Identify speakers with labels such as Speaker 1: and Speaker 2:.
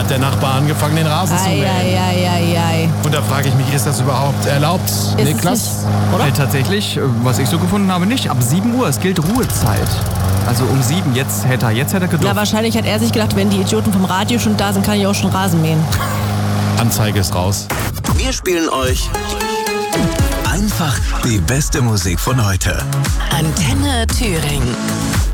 Speaker 1: der Nachbar angefangen, den Rasen zu mähen.
Speaker 2: Ei.
Speaker 1: Und da frage ich mich, ist das überhaupt erlaubt, Niklas? Oder?
Speaker 3: Tatsächlich, was ich so gefunden habe, nicht. Ab 7 Uhr, es gilt Ruhezeit. Also um 7, jetzt hätte er gedurft.
Speaker 2: Na, wahrscheinlich hat er sich gedacht, wenn die Idioten vom Radio schon da sind, kann ich auch schon Rasen mähen.
Speaker 1: Anzeige ist raus.
Speaker 4: Wir spielen euch einfach die beste Musik von heute.
Speaker 5: Antenne Thüringen.